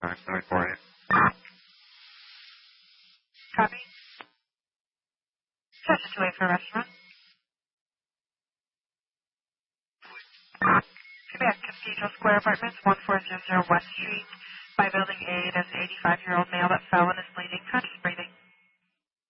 Sorry for you. Copy. Just away for restaurant. Quebec Cathedral Square Apartments, 1400 West Street. By Building A, there's an 85-year-old male that fell and is bleeding, conscious breathing.